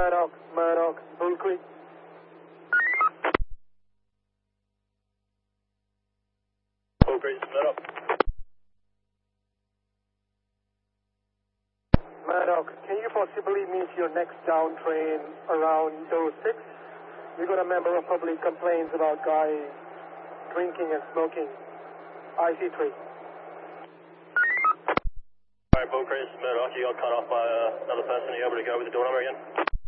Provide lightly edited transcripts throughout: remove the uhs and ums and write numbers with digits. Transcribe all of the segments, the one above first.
Murdoch, Bull Creek. Bull Creek, Murdoch. Murdoch, can you possibly meet your next down train around 06? We got a member of public complaints about guys drinking and smoking. IC3. Alright, Bull Creek, Murdoch, you got cut off by another person. Are you able to go with the door number again?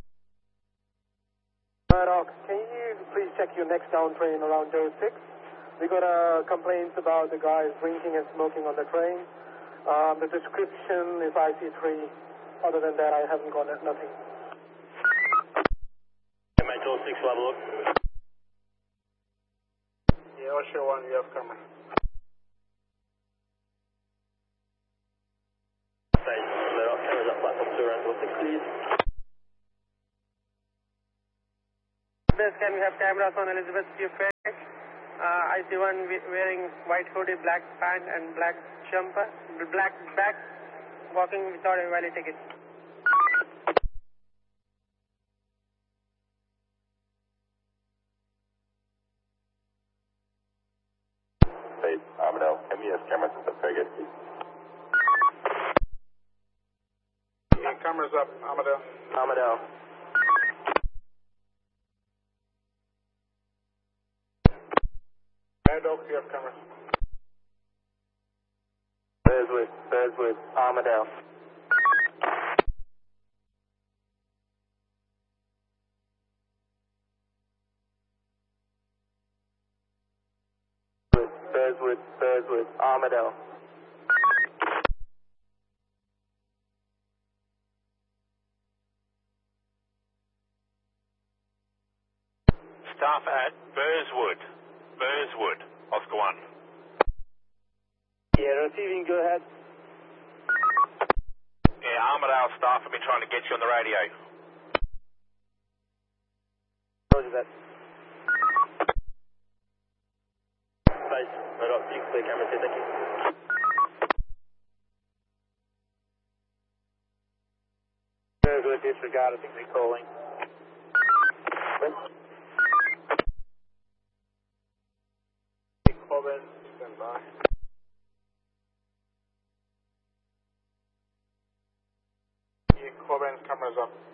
Murdoch, can you please check your next down train around 06? We got complaints about the guys drinking and smoking on the train. The description is IC3. Other than that, I haven't got nothing. Mate, door 6, we'll have a look. Yeah, Osho 1, you have camera. Stage, Murdoch, cameras up platform 2 around door 6, please. Can we have cameras on Elizabeth Street? I see one wearing white hoodie, black pant and black jumper, black bag, walking without a valid ticket. Stage, Armadale, MES cameras at the Fergus. Yeah, cameras up, Amadeo. Armadale. Murdoch, you have cameras. Burswood, Armadale. Burswood, Armadale. Staff at Burswood, Oscar 1. Yeah, receiving, go ahead. Yeah, Armadale staff have been trying to get you on the radio. Roger that. Stage, Murdoch, you can clear cameras here, thank you. Good disregard, I think they're calling. Corbin, stand by. Yeah, Corbin's cameras up.